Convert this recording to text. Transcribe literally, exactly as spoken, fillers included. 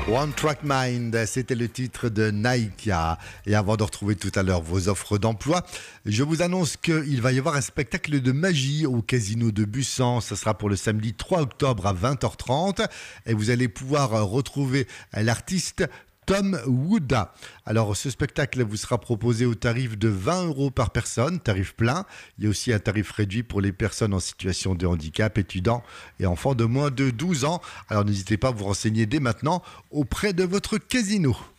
One Track Mind, c'était le titre de Naïkia. Et avant de retrouver tout à l'heure vos offres d'emploi, je vous annonce qu'il va y avoir un spectacle de magie au Casino de Bussan. Ce sera pour le samedi trois octobre à vingt heures trente. Et vous allez pouvoir retrouver l'artiste Tom Wooda. Alors, ce spectacle vous sera proposé au tarif de vingt euros par personne, tarif plein. Il y a aussi un tarif réduit pour les personnes en situation de handicap, étudiants et enfants de moins de douze ans. Alors, n'hésitez pas à vous renseigner dès maintenant auprès de votre casino.